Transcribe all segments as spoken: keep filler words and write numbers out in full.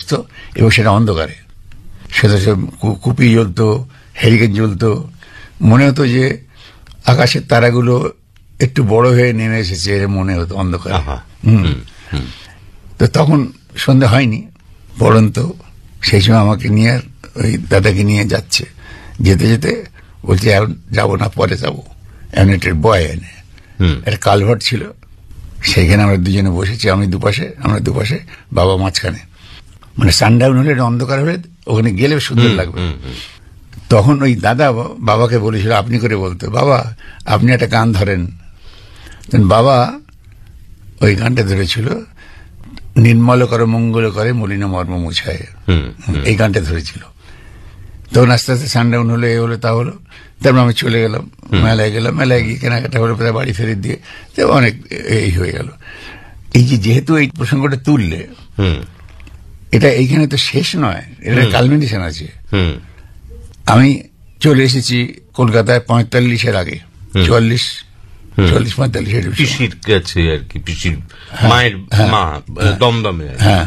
বসতো এবং সেটা অন্ধকারে, সেটা কুপি জ্বলতো, হেরিকেন জ্বলতো, মনে হতো যে আকাশের তারাগুলো একটু বড় হয়ে নেমে এসেছে, মনে হতো অন্ধকারে। তো তখন সন্ধ্যা হয়নি পড়ন্ত, সেই সময় আমাকে নিয়ে ওই দাদাকে নিয়ে যাচ্ছে, যেতে যেতে বলছে এখন যাবো না, পরে যাবো। এমন একটা বয় এনে একটা কালভার্ট ছিল, সেইখানে আমরা দুজনে বসেছি, আমি দুপাশে, আমরা দুপাশে, বাবা মাঝখানে। মানে সানডাউন হলে অন্ধকার হলে ওখানে গেলে সুন্দর লাগবে। তখন ওই দাদা বাবাকে বলেছিল আপনি করে বলতো, বাবা আপনি একটা গান ধরেন। বাবা ওই গানটা ধরেছিল, নির্মল করে মঙ্গল করে মলিন মর্ম মুছায়, এই গানটা ধরেছিল। তখন আস্তে আস্তে সানডাউন হলো, এ হলো তা হলো, তারপর আমি চলে গেলাম মেলায়, গেলাম মেলায় গিয়ে কেনাকাটা হলো, প্রায় বাড়ি ফেরত দিয়ে অনেক এই হয়ে গেল। এই যে যেহেতু এই প্রসঙ্গটা তুললে, এটা এইখানে তো শেষ নয়, এটা কালমিনেশন আছে। আমি চলে এসেছি কলকাতায় পঁয়তাল্লিশের আগে, চুয়াল্লিশ চল্লিশ পঁয়তাল্লিশের পিসির কাছে আর কি, পিসির মায়ের মা দমদমে। হ্যাঁ,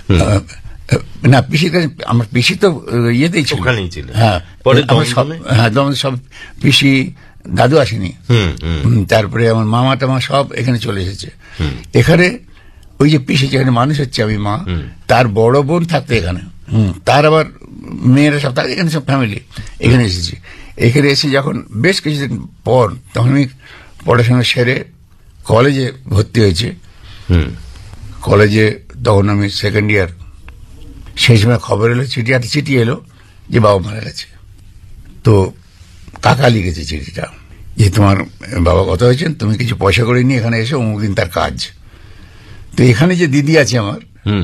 না পিসির কাছে, আমার পিসি তো ইয়েতেই ছিল, হ্যাঁ হ্যাঁ দমদম সব পিসি, দাদু আসেনি। তারপরে আমার মামা টামা সব এখানে চলে এসেছে। এখানে ওই যে পিসি যেখানে মানুষ হচ্ছে, আমি মা, তার বড় বোন থাকতো এখানে, হম তার আবার মেয়েরা সব থাকে এখানে, সব ফ্যামিলি এখানে এসেছি। এখানে এসে যখন বেশ কিছুদিন পর, তখন আমি পড়াশোনা সেরে কলেজে ভর্তি হয়েছে। কলেজে তখন আমি সেকেন্ড ইয়ার, সেই সময় খবর এলো, চিঠি একটা চিঠি এলো যে বাবা মারা গেছে। তো কাকা লিখেছে চিঠিটা যে তোমার বাবা কথা হয়েছেন, তুমি কিছু পয়সা করে নিয়ে এখানে এসে অমুক দিন তার কাজ। তো এখানে যে দিদি আছে আমার,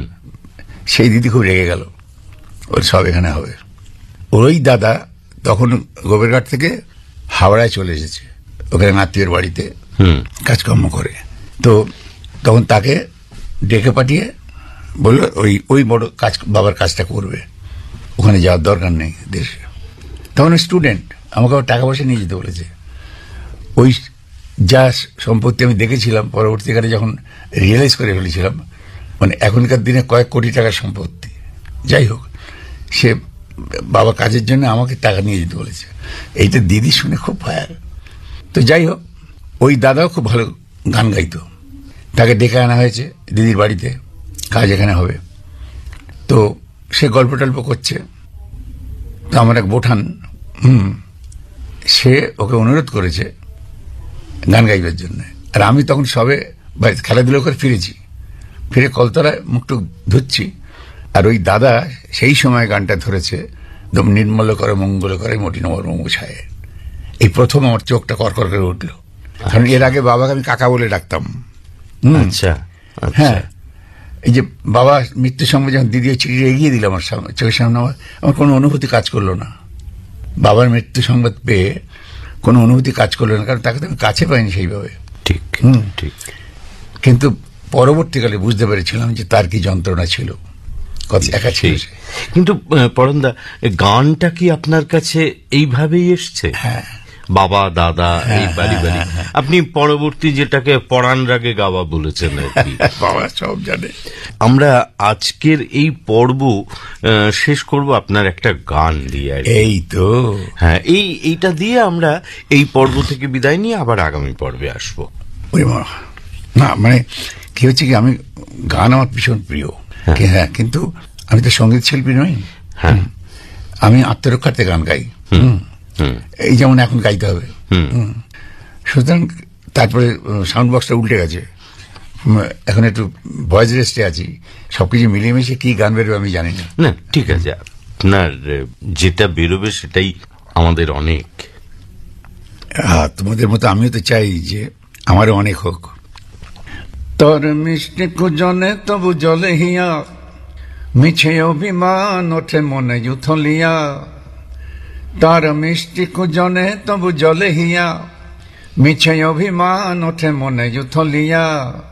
সেই দিদি খুব রেগে গেল, ওর সব এখানে হবে। ওই দাদা তখন গোবেরঘাট থেকে হাওড়ায় চলে এসেছে, ওখানে আত্মীয়ের বাড়িতে কাজকর্ম করে। তো তখন তাকে ডেকে পাঠিয়ে বললো ওই ওই বড় কাজ, বাবার কাজটা করবে, ওখানে যাওয়ার দরকার নেই দেশে। তখন স্টুডেন্ট, আমাকে আবার টাকা পয়সা নিয়ে যেতে বলেছে। ওই যা সম্পত্তি আমি দেখেছিলাম, পরবর্তীকালে যখন রিয়েলাইজ করে ফেলেছিলাম, মানে এখনকার দিনে কয়েক কোটি টাকার সম্পত্তি। যাই হোক, সে বাবা কাজের জন্য আমাকে টাকা নিয়ে যেতে বলেছে। এইটা দিদি শুনে খুব ফায়ার। তো যাই হোক, ওই দাদাও খুব ভালো গান গাইতো, তাকে ডেকে আনা হয়েছে দিদির বাড়িতে, কাজ এখানে হবে। তো সে গল্প টল্প করছে, তো আমার এক বোঠান, হুম সে ওকে অনুরোধ করেছে গান গাইবার জন্য। আর আমি তখন সবে খেলাধুলো করে ফিরেছি, ফিরে কলতলায় মুখটুক ধুচ্ছি, আর ওই দাদা সেই সময় গানটা ধরেছে, নির্মল করে মঙ্গল করে মলিন মর্ম মুছায়। এই প্রথম আমার চোখটা করকর করে উঠল, কারণ এর আগে বাবাকে আমি কাকা বলে ডাকতাম। আচ্ছা, হ্যাঁ, এই যে বাবা মৃত্যুর সঙ্গে যখন দিদি চিঠি এগিয়ে দিল আমার সামনে, চোখের সামনে, আমার আমার কোনো অনুভূতি কাজ করলো না। বাবার মৃত্যু সংবাদ পেয়ে কোনো অনুভূতি কাজ করলো না, কারণ তাকে তো আমি কাছে পাইনি সেইভাবে। ঠিক ঠিক। কিন্তু পরবর্তীকালে বুঝতে পেরেছিলাম যে তার কি যন্ত্রণা ছিল, কত একা ছিল। কিন্তু পরমদা, গানটা কি আপনার কাছে এইভাবেই এসছে? হ্যাঁ, বাবা দাদা এই বাড়ি বাড়ি। আপনি পরবর্তী যেটাকে পরাণ রাগে গাওয়া বলেছেন আর কি, বাবা সব জানে। আমরা আজকের এই পর্ব শেষ করব আপনার একটা গান দিয়ে। এই তো, হ্যাঁ, এই এইটা দিয়ে আমরা এই পর্ব থেকে বিদায় নিয়ে আবার আগামী পর্বে আসবো। না মানে কি হচ্ছে কি, আমি গান আমার ভীষণ প্রিয়, হ্যাঁ, কিন্তু আমি তো সঙ্গীত শিল্পী নই। হ্যাঁ, আমি আত্মরক্ষার্থে গান গাই। এই যেমন এখন গাইতে হবে, সুতরাং তারপরে সাউন্ড বক্সটা উল্টে গেছে, এখন একটু ভয়েস রেস্টে আছি, সবকিছু মিলিয়ে মিশিয়ে কি গান বেরোবে আমি জানি না। না ঠিক আছে, আপনার যেটা বেরোবে সেটাই আমাদের অনেক। হ্যাঁ, তোমাদের মতো আমিও তো চাই যে আমারও অনেক হোক। তোর মিষ্টি কুজনে তবু জলে হিয়া, মিছে অভিমান ওঠে মনে উথলিয়া। তার মিষ্টি কুজনে তবু জলে হিয়া, মিছে অভিমান ওঠে মনে উথলিয়া।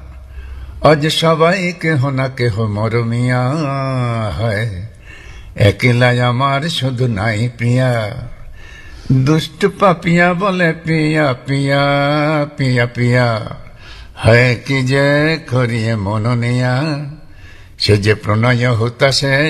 আজ সবাই কেহ না কেহ মরমিয়া, হয় একলা আমার শুধু নাই প্রিয়া। দুষ্ট পাপিয়া বলে পিয়া পিয়া পিয়া পিয়া, হয় কি যে করিয়ে মনোনিয়া। সে যে প্রণয় হতাশে